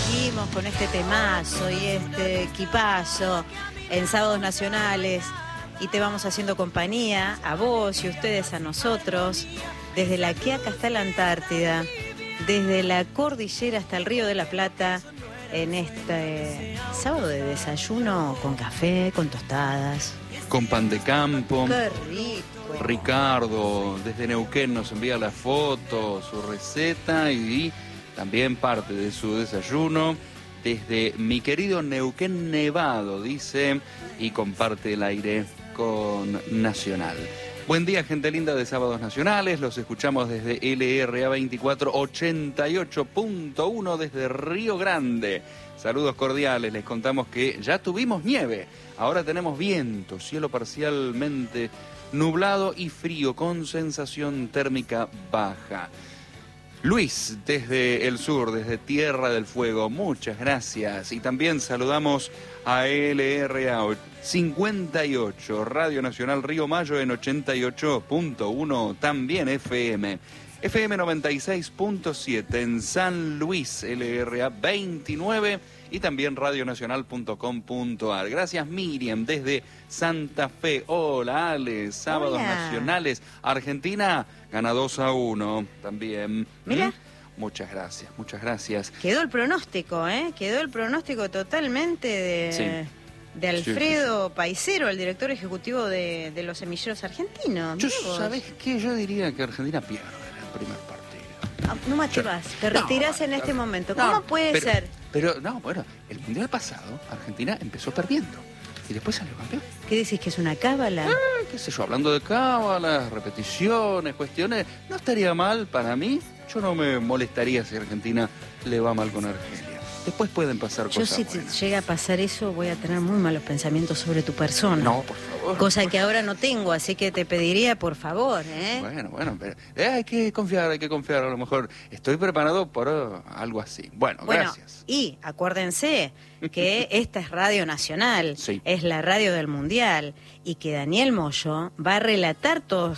seguimos con este temazo y este equipazo en Sábados Nacionales y te vamos haciendo compañía a vos y ustedes a nosotros, desde la Quiaca hasta la Antártida, desde la cordillera hasta el Río de la Plata, en este sábado de desayuno con café, con tostadas. Con pan de campo. ¡Qué rico! Ricardo desde Neuquén nos envía la foto, su receta y también parte de su desayuno. Desde mi querido Neuquén Nevado, dice, y comparte el aire con Nacional. Buen día, gente linda de Sábados Nacionales. Los escuchamos desde LRA 2488.1 desde Río Grande. Saludos cordiales. Les contamos que ya tuvimos nieve. Ahora tenemos viento, cielo parcialmente nublado y frío con sensación térmica baja. Luis, desde el sur, desde Tierra del Fuego, muchas gracias. Y también saludamos a LRA 58, Radio Nacional Río Mayo en 88.1, también FM. FM 96.7 en San Luis, LRA 29 y también radionacional.com.ar. Gracias Miriam, desde Santa Fe. Hola Ale, Sábados Nacionales. Argentina gana 2-1 también. Mira. Muchas gracias, muchas gracias. Quedó el pronóstico, Quedó el pronóstico totalmente de Alfredo Paisero, el director ejecutivo de los semilleros argentinos. ¿Sabés qué? Yo diría que Argentina pierde el primer partido. No más te vas, te retirás en este momento. ¿Cómo puede ser? Pero, no, bueno, el mundial pasado, Argentina empezó perdiendo y después salió campeón. ¿Qué decís, que es una cábala? Qué sé yo, hablando de cábalas, repeticiones, cuestiones, no estaría mal para mí. Yo no me molestaría si Argentina le va mal con Argelia. Después pueden pasar cosas Yo si llega a pasar eso voy a tener muy malos pensamientos sobre tu persona. No, por favor. Cosa que ahora no tengo, así que te pediría por favor, Bueno, pero hay que confiar, a lo mejor estoy preparado por algo así. Bueno, gracias. Y acuérdense que esta es Radio Nacional, sí, es la radio del Mundial, y que Daniel Moyo va a relatar todo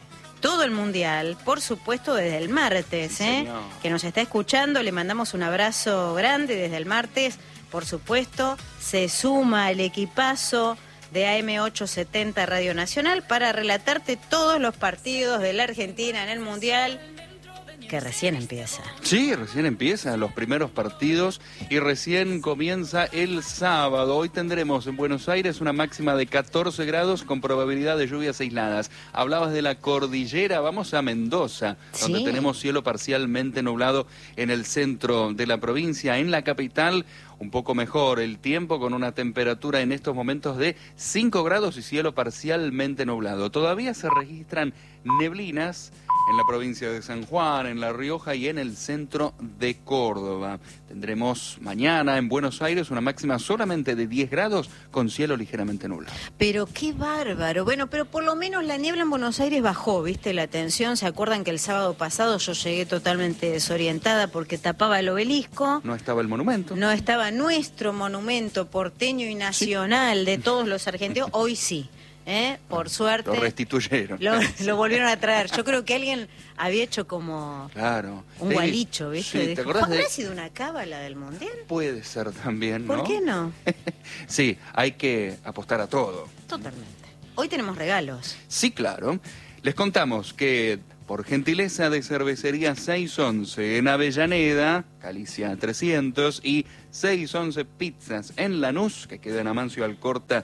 el Mundial, por supuesto desde el martes, que nos está escuchando, le mandamos un abrazo grande desde el martes, por supuesto, se suma al equipazo de AM870 Radio Nacional para relatarte todos los partidos de la Argentina en el Mundial, que recién empieza. Sí, recién empiezan los primeros partidos y recién comienza el sábado. Hoy tendremos en Buenos Aires una máxima de 14 grados con probabilidad de lluvias aisladas. Hablabas de la cordillera, vamos a Mendoza, donde tenemos cielo parcialmente nublado en el centro de la provincia. En la capital, un poco mejor el tiempo, con una temperatura en estos momentos de 5 grados y cielo parcialmente nublado. Todavía se registran neblinas en la provincia de San Juan, en La Rioja y en el centro de Córdoba. Tendremos mañana en Buenos Aires una máxima solamente de 10 grados con cielo ligeramente nublado. Pero qué bárbaro. Bueno, pero por lo menos la niebla en Buenos Aires bajó, ¿viste? La tensión. ¿Se acuerdan que el sábado pasado yo llegué totalmente desorientada porque tapaba el obelisco? No estaba el monumento. No estaba nuestro monumento porteño y nacional de todos los argentinos. Hoy sí. Por suerte. Lo restituyeron. Lo volvieron a traer. Yo creo que alguien había hecho como un gualicho, ¿viste? Sí, ¿te acordás ¿Habrá sido una cábala del Mundial? Puede ser también, ¿no? ¿Por qué no? Sí, hay que apostar a todo. Totalmente. Hoy tenemos regalos. Sí, claro. Les contamos que por gentileza de Cervecería 611 en Avellaneda, Galicia 300, y 611 Pizzas en Lanús, que queda en Amancio Alcorta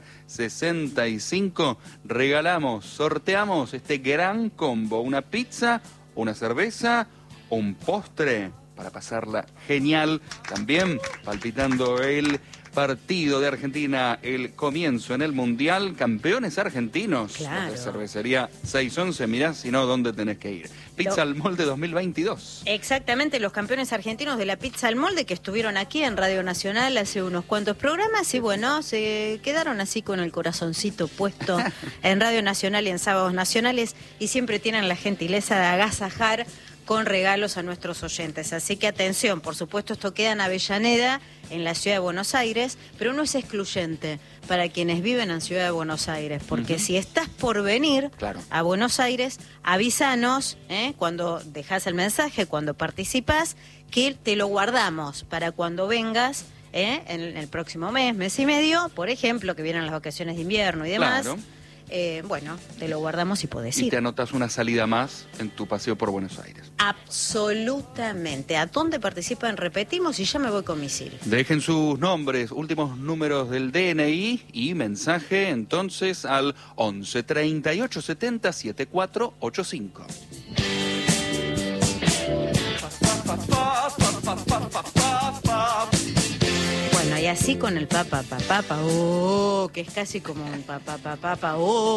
65, sorteamos este gran combo: una pizza, una cerveza, un postre para pasarla genial. También palpitando el partido de Argentina, el comienzo en el Mundial, campeones argentinos. Claro. De Cervecería 611, mirá, si no, ¿dónde tenés que ir? Pizza al Molde 2022. Exactamente, los campeones argentinos de la Pizza al Molde, que estuvieron aquí en Radio Nacional hace unos cuantos programas y bueno, se quedaron así con el corazoncito puesto en Radio Nacional y en Sábados Nacionales, y siempre tienen la gentileza de agasajar con regalos a nuestros oyentes. Así que atención, por supuesto esto queda en Avellaneda, en la ciudad de Buenos Aires, pero no es excluyente, para quienes viven en Ciudad de Buenos Aires, porque si estás por venir a Buenos Aires, avísanos cuando dejas el mensaje, cuando participas, que te lo guardamos para cuando vengas en el próximo mes y medio, por ejemplo, que vienen las vacaciones de invierno y demás. Claro. Bueno, te lo guardamos y podés ir. Y te anotas una salida más en tu paseo por Buenos Aires. Absolutamente. ¿A dónde participan? Repetimos y ya me voy con misil. Dejen sus nombres, últimos números del DNI y mensaje entonces al 11 38 70 7485. Bueno, y así con el papa, que es casi como un papa,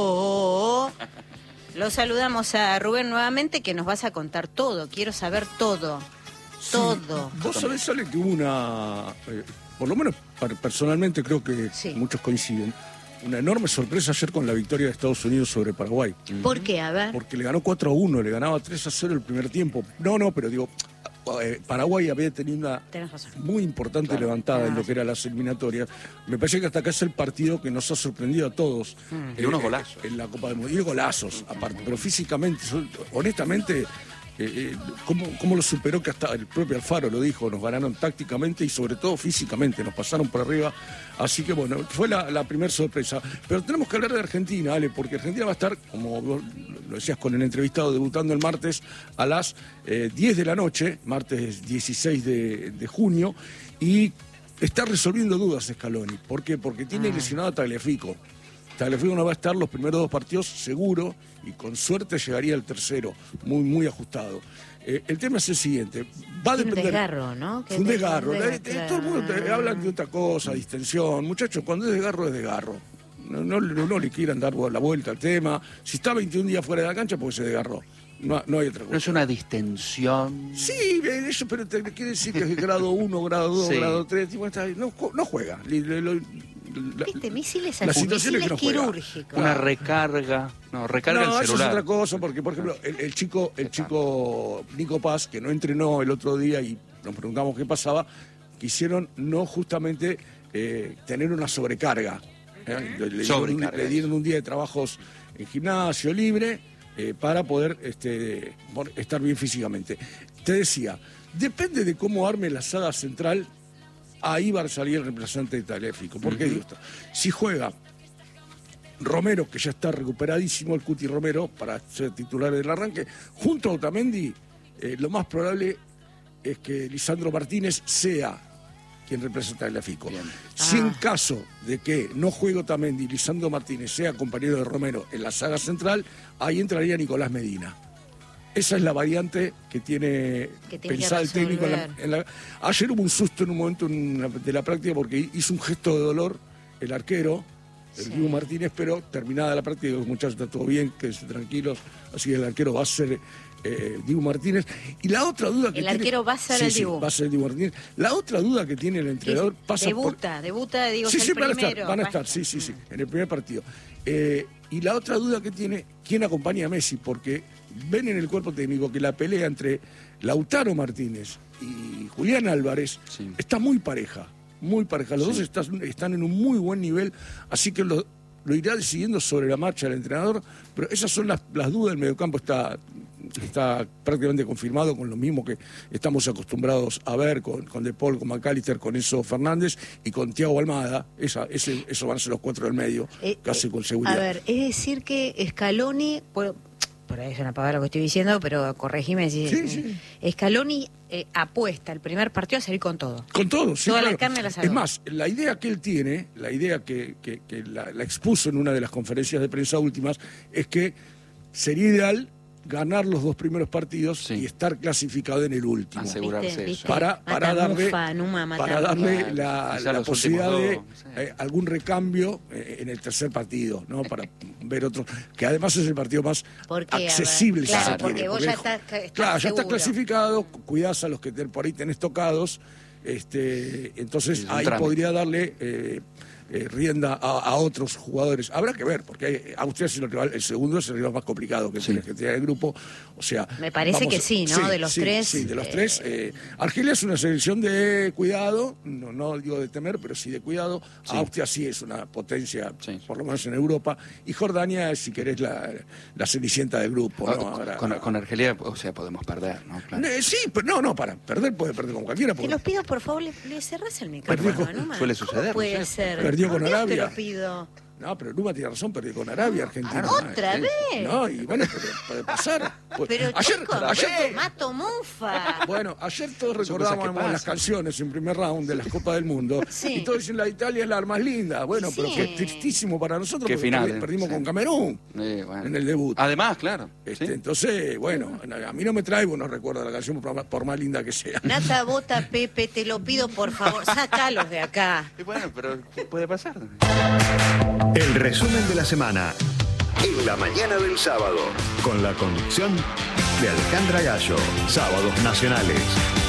Lo saludamos a Rubén nuevamente, que nos vas a contar todo. Quiero saber todo. Sí. Todo. Vos sabés, Sale, que hubo una, por lo menos personalmente creo que muchos coinciden, una enorme sorpresa ayer con la victoria de Estados Unidos sobre Paraguay. ¿Por qué? A ver. Porque le ganó 4-1, le ganaba 3-0 el primer tiempo. No, pero digo, Paraguay había tenido una muy importante levantada en lo que eran las eliminatorias. Me parece que hasta acá es el partido que nos ha sorprendido a todos. Y unos golazos. En la Copa del Mundo. Y golazos, aparte. Pero físicamente, honestamente, ¿cómo lo superó? Que hasta el propio Alfaro lo dijo, nos ganaron tácticamente y sobre todo físicamente, nos pasaron por arriba. Así que bueno, fue la primera sorpresa. Pero tenemos que hablar de Argentina, Ale, porque Argentina va a estar, como vos lo decías con el entrevistado, debutando el martes a las 10 de la noche, martes 16 de junio, y está resolviendo dudas Scaloni. ¿Por qué? Porque tiene lesionado a Tagliafico. Tagliafico no va a estar los primeros 2 partidos seguro y con suerte llegaría el tercero, muy ajustado. El tema es el siguiente, va a depender... Un desgarro, ¿no? Un desgarro. Todo el mundo habla de otra cosa, distensión. Muchachos, cuando es desgarro, es desgarro. No le quieran dar la vuelta al tema. Si está 21 días fuera de la cancha, porque se desgarró. No hay otra cosa. ¿No es una distensión? Sí, eso, pero te quiere decir que es grado 1, grado 2, grado 3. No juega. ¿Viste? Misiles la situación es que no quirúrgicos. Una recarga. Recarga el celular. Eso es otra cosa, porque, por ejemplo, el chico Nico Paz, que no entrenó el otro día y nos preguntamos qué pasaba, quisieron no justamente tener una sobrecarga. Le dieron un día de trabajos en gimnasio libre para poder estar bien físicamente. Te decía, depende de cómo arme la saga central. Ahí va a salir el reemplazante de Tagliafico. ¿Por qué digo esto? Si juega Romero, que ya está recuperadísimo, el Cuti Romero, para ser titular del arranque, junto a Otamendi, lo más probable es que Lisandro Martínez sea quien representa a Tagliafico. Si en caso de que no juegue Otamendi y Lisandro Martínez sea compañero de Romero en la saga central, ahí entraría Nicolás Medina. Esa es la variante que tiene pensada el técnico. Ayer hubo un susto en un momento de la práctica porque hizo un gesto de dolor el arquero, el Dibu Martínez, pero terminada la práctica, los muchachos está todo bien, quédense tranquilos, así que el arquero va a ser Dibu Martínez. Y la otra duda que el arquero va a ser el Dibu. Va a ser el Dibu Martínez. La otra duda que tiene el entrenador pasa debuta, digo, sí, es el primero. Van a estar, sí, en el primer partido. Y la otra duda que tiene, ¿quién acompaña a Messi? Porque ven en el cuerpo técnico que la pelea entre Lautaro Martínez y Julián Álvarez está muy pareja. Los dos están en un muy buen nivel, así que lo irá decidiendo sobre la marcha el entrenador, pero esas son las dudas. El mediocampo está prácticamente confirmado con lo mismo que estamos acostumbrados a ver con De Paul, con McAllister, con Enzo Fernández y con Thiago Almada. Eso van a ser los 4 del medio, casi con seguridad. A ver, es decir que Scaloni... Por ahí es una pavada lo que estoy diciendo, pero corregime si... Sí. Scaloni apuesta el primer partido a salir con todo. Con todo, sí, toda claro. La carne la salud. Es más, la idea que él tiene, la idea que la expuso en una de las conferencias de prensa últimas, es que sería ideal ganar los 2 primeros partidos y estar clasificado en el último. Asegurarse eso. Para darle la posibilidad de algún recambio en el tercer partido, ¿no? Para ver otro, que además es el partido más accesible. Claro, porque vos ya estás estás clasificado, cuidás a los que por ahí tenés tocados, Entonces Sí, ahí trámite. podría darle rienda a otros jugadores. Habrá que ver, porque Austria es el segundo, es el rival más complicado que tiene el grupo. O sea, Me parece que sí, ¿no? De los tres. Sí, de los tres. Argelia es una selección de cuidado, no digo de temer, pero sí de cuidado. Sí. Austria sí es una potencia, Sí. por lo menos en Europa. Y Jordania es, si querés, la cenicienta del grupo, ¿no? Ahora, Con Argelia, o sea, podemos perder, ¿no? Claro. Sí, pero no, para perder puede perder con cualquiera. Te Porque los pido, por favor, le cerrás el micrófono. Perdió Numa. suele ¿Cómo suceder, puede no sé. ser? Perdió Por con Dios Arabia. te lo pido. No, pero Numa tiene razón, perdió con Arabia, Argentina. ¿Otra vez? No, y bueno, puede pasar. Pero ayer, chicos, mato mufa. bueno, ayer todos Son cosas que recordábamos las pasan. canciones en primer round de las Copas del Mundo. Sí. Y todos dicen la de Italia es la más linda. Bueno, pero Sí. que es tristísimo para nosotros Qué porque final, perdimos sí. con Camerún Bueno. en el debut. Además, claro. ¿sí? Entonces, bueno, a mí no me trae, no recuerdo la canción por más linda que sea. Nata, Bota, Pepe, te lo pido, por favor, sácalos de acá. Y bueno, pero puede pasar. El resumen de la semana en la mañana del sábado, con la conducción de Alejandra Gallo. Sábados Nacionales.